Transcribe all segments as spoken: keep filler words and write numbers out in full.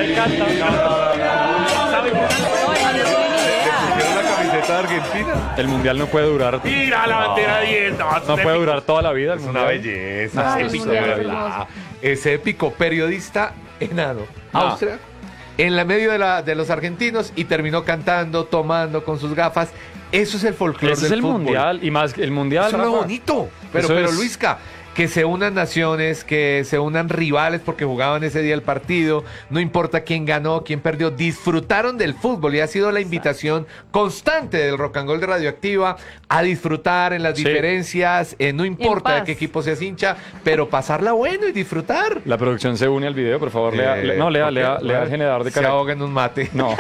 él canta. No, no, no, no. ¿Sabe jugar? No, hermano, no tiene ni idea. ¿Vieron la camiseta de Argentina? El mundial no puede durar. Mira la bandera diez. No, No puede durar toda la vida el Es una mundial. belleza. Ay, es el épico, mundial de es verdad. hermoso. Es épico. Periodista enano. No. Austria. En la medio de, la, de los argentinos y terminó cantando, tomando con sus gafas. Eso es el folclore Ese del es el fútbol. mundial. Y más el mundial. Eso es lo Rafa. bonito. Pero, Eso pero es- Luisca, que se unan naciones, que se unan rivales porque jugaban ese día el partido, no importa quién ganó, quién perdió, disfrutaron del fútbol y ha sido la invitación constante del Rock and Roll de Radioactiva a disfrutar en las Sí. diferencias, eh, no importa de paz. qué equipo seas hincha, pero pasarla bueno y disfrutar. La producción se une al video, por favor. Lea, Eh, le- no, lea, ¿por qué? lea, lea el Bueno, generador de se Caracas. ahoga en un mate. No.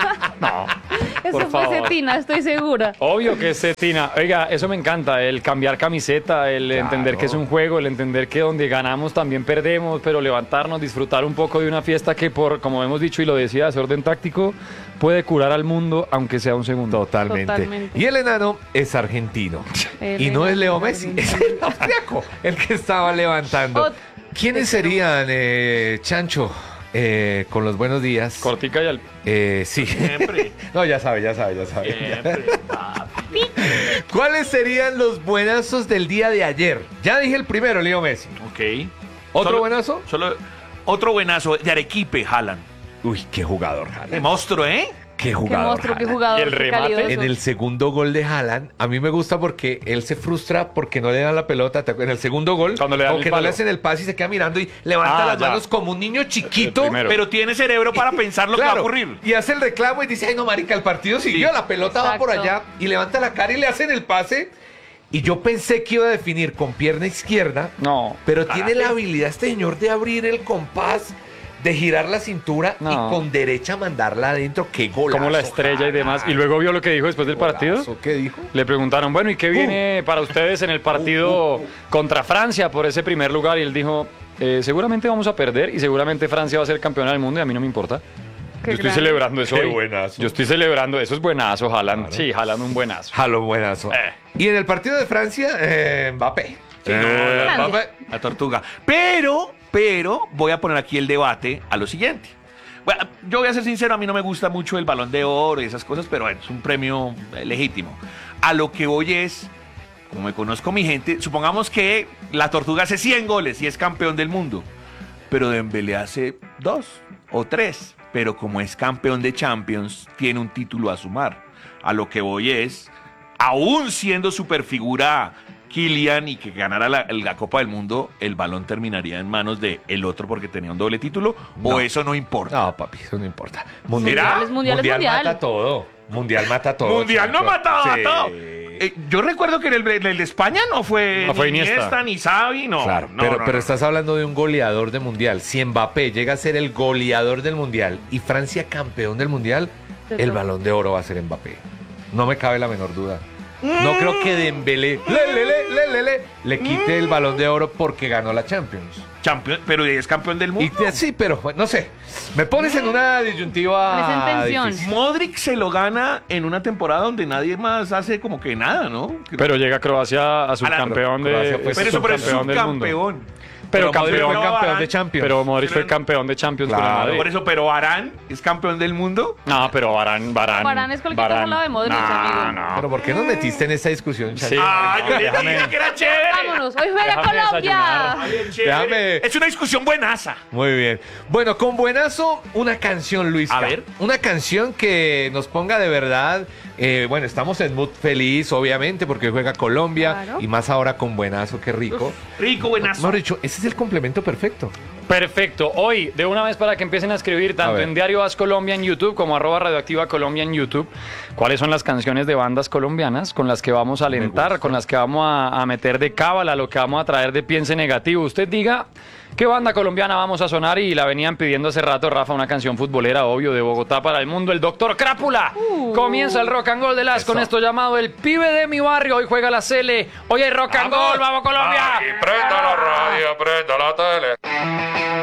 No. Eso Por fue favor. Cetina, estoy segura. Obvio que es Cetina. Oiga, eso me encanta, el cambiar camiseta, el Claro. entender que es un juego, el entender que donde ganamos también perdemos, pero levantarnos, disfrutar un poco de una fiesta que por, como hemos dicho y lo decía, ese orden táctico, puede curar al mundo aunque sea un segundo. Totalmente. Totalmente. Y el enano es argentino. El y no es enano Leo es Messi, argentino. es el austriaco el que estaba levantando. Ot- ¿Quiénes serían, eh, Chancho, eh, con los buenos días? Cortica y al... Eh, sí. Siempre. No, ya sabe, ya sabe, ya sabe. Siempre. papi. ¿Cuáles serían los buenazos del día de ayer? Ya dije el primero, Leo Messi. Ok. ¿Otro Solo- buenazo? Solo otro buenazo de Arequipe, Haaland. Uy, qué jugador, De Haaland. monstruo, ¿eh? Qué Qué jugador. monstruo, qué Haaland. jugador. Y el qué remate calidoso. En el segundo gol de Haaland, a mí me gusta porque él se frustra porque no le dan la pelota. ¿Te acuerdas? En el segundo gol, Cuando le dan o el que no palo. le hacen el pase y se queda mirando y levanta Ah, las ya. manos como un niño chiquito. El primero. Pero tiene cerebro para pensar lo que va a Claro, ocurrir. y hace el reclamo y dice, ay no, marica, el partido siguió, la pelota va por Exacto. allá, y levanta la cara y le hacen el pase, y yo pensé que iba a definir con pierna izquierda, No. pero tiene la habilidad este señor de abrir el compás, de girar la cintura No. y con derecha mandarla adentro, qué golazo. Como la estrella y demás. Y luego vio lo que dijo después del partido. Golazo, ¿qué dijo? Le preguntaron, bueno, ¿y qué viene para ustedes en el partido contra Francia por ese primer lugar? Y él dijo, "Eh, seguramente vamos a perder y seguramente Francia va a ser campeona del mundo y a mí no me importa. Qué Yo estoy grande. celebrando eso Qué hoy. buenazo. Yo estoy celebrando, eso es buenazo, Haaland. Sí, Haaland un buenazo. Jalo, buenazo. Eh. Y en el partido de Francia, eh, Mbappé. Sí, no, Eh, Grande. Mbappé. La tortuga. Pero, pero, voy a poner aquí el debate a lo siguiente. Bueno, yo voy a ser sincero, a mí no me gusta mucho el Balón de Oro y esas cosas, pero bueno, es un premio eh, legítimo. A lo que voy es, como me conozco mi gente, supongamos que la tortuga hace cien goles y es campeón del mundo, pero Dembélé hace dos o tres, pero como es campeón de Champions, tiene un título a sumar. A lo que voy es, aún siendo superfigura Kylian y que ganara la, la Copa del Mundo, el balón terminaría en manos de el otro porque tenía un doble título, No. o eso no importa. No, papi, eso no importa. ¿Será? Es mundial, es mundial. mata todo. Mundial mata todo. Mundial no Chancho. mataba Sí. todo. Eh, yo recuerdo que en el, en el de España no fue, No fue ni Iniesta. Iniesta ni Xavi, no. Claro, no, pero, no, pero no. estás hablando de un goleador de mundial. Si Mbappé llega a ser el goleador del mundial y Francia campeón del mundial, Te el toca. balón de oro va a ser Mbappé. No me cabe la menor duda. No creo que Dembélé le, le, le, le, le, le, le quite el balón de oro porque ganó la Champions. Campeón, pero es campeón del Y mundo. te- sí, pero bueno, no sé. Me pones en una disyuntiva. Pones en tensión. difícil. Modric se lo gana en una temporada donde nadie más hace como que nada, ¿no? Pero llega Croacia a A la- subcampeón de, Croacia fue pero eso pero es subcampeón del mundo. subcampeón. Pero Modric campeón, fue campeón Varane- de Champions. Pero Modric fue Pero- campeón de Champions con el Claro. Madrid. Por eso, pero Varane es campeón del mundo. No, pero Varane, Varane. Varane es cualquier cosa al lado de Modric, no, amigo. No, Pero ¿por qué nos metiste en esa discusión, Chancho? Sí. Ah, yo le déjame- dije que era chévere. Vámonos, hoy juega Déjame Colombia. desayunar. Bien chévere. Déjame- Es una discusión buenaza. Muy bien. Bueno, con buenazo, una canción, Luis. A ver. Una canción que nos ponga de verdad. eh, bueno, estamos en mood feliz, obviamente, porque juega Colombia. Claro. Y más ahora con buenazo, qué rico. Rico, buenazo. Mejor dicho, ese es el complemento perfecto. Perfecto. Hoy, de una vez para que empiecen a escribir, A tanto ver. en Diario As Colombia en YouTube como arroba Radioactiva Colombia en YouTube, cuáles son las canciones de bandas colombianas con las que vamos a alentar, gusta. con las que vamos a, a meter de cábala, lo que vamos a traer de piense negativo. Usted diga qué banda colombiana vamos a sonar y la venían pidiendo hace rato, Rafa, una canción futbolera, obvio, de Bogotá para el mundo, el Doctor Crápula. Uh. Comienza el rock and roll de las Eso. con esto llamado El Pibe de mi Barrio. Hoy juega la Cele, hoy hay rock and roll, vamos Colombia. prenda la radio, prenda la tele.